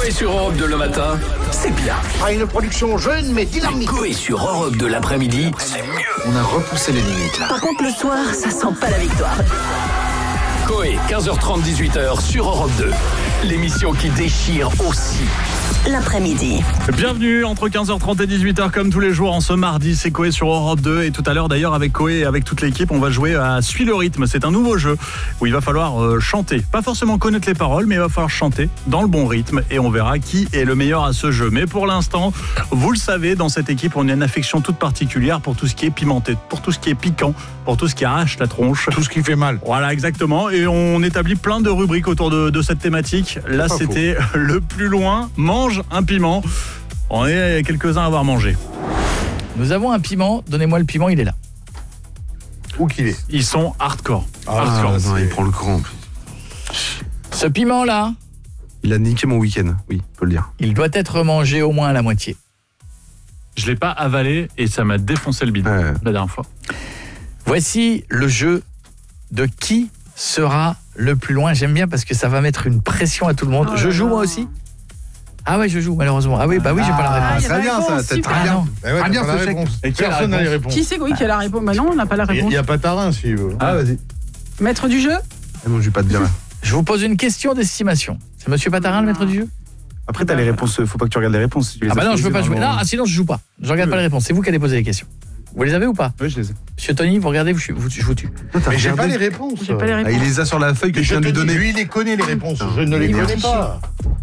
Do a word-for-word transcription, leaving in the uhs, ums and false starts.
Coé sur Europe deux le matin, c'est bien. Ah, une production jeune mais dynamique. Coé sur Europe deux l'après-midi, c'est mieux. On a repoussé les limites là. Par contre, le soir, ça sent pas la victoire. Coé, quinze heures trente, dix-huit heures sur Europe deux. L'émission qui déchire aussi. L'après-midi. Bienvenue entre quinze heures trente et dix-huit heures comme tous les jours en ce mardi, c'est Coé sur Europe deux et tout à l'heure d'ailleurs avec Coé et avec toute l'équipe on va jouer à Suis le rythme, c'est un nouveau jeu où il va falloir euh, chanter, pas forcément connaître les paroles mais il va falloir chanter dans le bon rythme et on verra qui est le meilleur à ce jeu. Mais pour l'instant, vous le savez, dans cette équipe on a une affection toute particulière pour tout ce qui est pimenté, pour tout ce qui est piquant, pour tout ce qui arrache la tronche. Tout ce qui fait mal. Voilà, exactement. Et on établit plein de rubriques autour de, de cette thématique. Là, c'était faux. Le plus loin, mange un piment. On est quelques-uns à avoir mangé. Nous avons un piment, donnez-moi le piment, il est là. Où qu'il est. Ils sont hardcore. Ah, hardcore. non, il prend le cran. Ce piment-là, Il a niqué mon week-end, oui, on peut le dire. il doit être mangé au moins à la moitié. Je l'ai pas avalé et ça m'a défoncé le bidon Ouais. la dernière fois. Voici le jeu de qui sera le plus loin. J'aime bien parce que ça va mettre une pression à tout le monde. Oh je là joue là. moi aussi. Ah ouais, je joue malheureusement. Ah oui, bah oui, j'ai pas la Ah, réponse. y a pas Très bien la ça, réponse, c'est super. très bien. non. Eh ouais, Très bien, t'as pas ce la chèque. réponse. Et qui a la Personne n'a les réponses. Qui c'est oui, qui a la réponse? Bah non, on n'a pas la Il réponse. n'y a pas Tarin s'il veut. Ah, vas-y. Maître du jeu? Eh non, je vais pas te dire. Je vous pose une question d'estimation. C'est monsieur Patarin le maître du jeu? Après, t'as les réponses, faut pas que tu regardes les réponses. Si tu les Ah as bah non, je veux choisies pas jouer. vraiment. Non, ah, sinon je joue pas. Je regarde pas les réponses. C'est vous qui allez poser les questions. Vous les avez ou pas? Oui, je les ai. Monsieur Tony, vous regardez, vous, vous- je vous tue. Mais j'ai pas les réponses. J'ai pas les Ah, réponses. il les a sur la feuille que Mais je je viens de te lui dis, donner. lui, il les connaît les réponses. Je ne les Il est connais triché. pas.